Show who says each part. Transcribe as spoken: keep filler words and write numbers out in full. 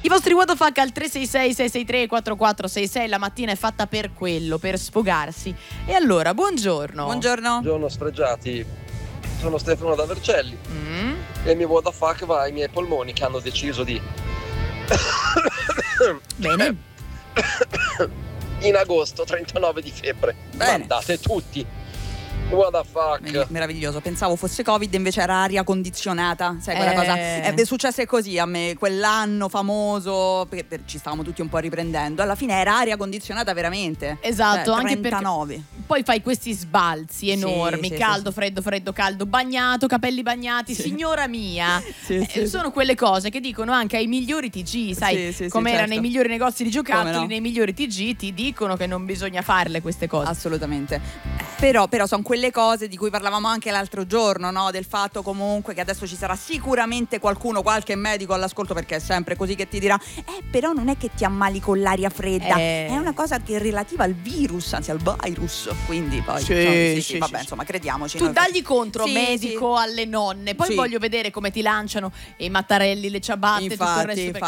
Speaker 1: vostri what the fuck al tre sei sei sei sei tre quattro quattro sei sei. La mattina è fatta per quello, per sfogarsi. E allora, buongiorno.
Speaker 2: Buongiorno.
Speaker 3: Buongiorno sfregiati. Sono Stefano da Vercelli
Speaker 1: Mm.
Speaker 3: e il mio what the fuck va ai miei polmoni che hanno deciso di
Speaker 1: Bene.
Speaker 3: in agosto trentanove di febbre.
Speaker 2: Bene.
Speaker 3: Mandate tutti. What the fuck.
Speaker 2: Mer- Meraviglioso, pensavo fosse Covid, invece era aria condizionata. Sai quella
Speaker 1: Eh.
Speaker 2: cosa? È successo così a me, quell'anno famoso, perché per- ci stavamo tutti un po' riprendendo. Alla fine era aria condizionata veramente.
Speaker 1: Esatto,
Speaker 2: Cioè,
Speaker 1: anche perché
Speaker 2: trentanove.
Speaker 1: poi fai questi sbalzi enormi,
Speaker 2: sì,
Speaker 1: caldo,
Speaker 2: sì,
Speaker 1: freddo, freddo, caldo, bagnato, capelli bagnati,
Speaker 2: Sì.
Speaker 1: signora mia.
Speaker 2: Sì,
Speaker 1: Eh,
Speaker 2: sì,
Speaker 1: sono quelle cose che dicono anche ai migliori T G, sai,
Speaker 2: Sì, sì, sì,
Speaker 1: come era
Speaker 2: certo.
Speaker 1: nei migliori negozi di giocattoli,
Speaker 2: Come no.
Speaker 1: nei migliori T G ti dicono che non bisogna farle queste cose.
Speaker 2: Assolutamente. Però, però sono quelle cose di cui parlavamo anche l'altro giorno, no? Del fatto comunque che adesso ci sarà sicuramente qualcuno, qualche medico all'ascolto, perché è sempre così, che ti dirà eh però non è che ti ammali con l'aria fredda,
Speaker 1: Eh.
Speaker 2: è una cosa che è relativa al virus, anzi al virus. Quindi poi
Speaker 1: Sì,
Speaker 2: insomma, sì, sì,
Speaker 1: sì,
Speaker 2: vabbè,
Speaker 1: sì.
Speaker 2: insomma, crediamoci.
Speaker 1: Tu
Speaker 2: noi-
Speaker 1: dagli contro,
Speaker 2: Sì,
Speaker 1: medico,
Speaker 2: sì.
Speaker 1: alle nonne. Poi
Speaker 2: Sì.
Speaker 1: voglio vedere come ti lanciano i mattarelli, le ciabatte, tutto il
Speaker 2: Infatti,
Speaker 1: resto. perché